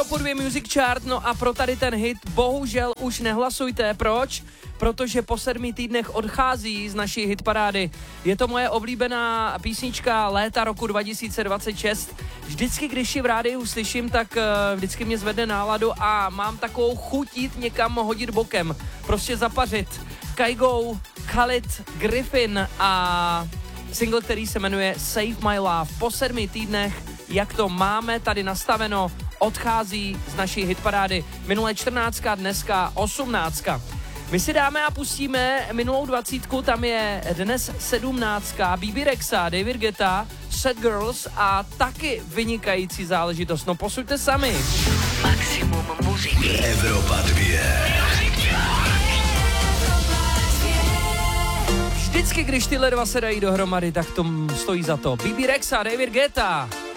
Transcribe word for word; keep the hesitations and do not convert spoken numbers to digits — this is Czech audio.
Top dva Music Chart, no a pro tady ten hit bohužel už nehlasujte. Proč? Protože po sedmi týdnech odchází z naší hitparády. Je to moje oblíbená písnička léta roku dva tisíce dvacet šest. Vždycky, když ji v rádiu slyším, tak uh, vždycky mě zvedne náladu a mám takovou chuť jít někam hodit bokem. Prostě zapařit. Kygo, Khalid, Griffin a single, který se jmenuje Save My Love. Po sedmi týdnech, jak to máme tady nastaveno, odchází z naší hitparády. Minulé čtrnáctka, dneska osmnáctka. My si dáme a pustíme minulou dvacítku, tam je dnes sedmnáctka, Bé Bé Rexa, David Guetta, Sad Girls a taky vynikající záležitost. No posuďte sami. Maximum muziky. Evropa dva. Vždycky, když tyhle dva se dají dohromady, tak to stojí za to. Bé Bé Rexa, David Guetta.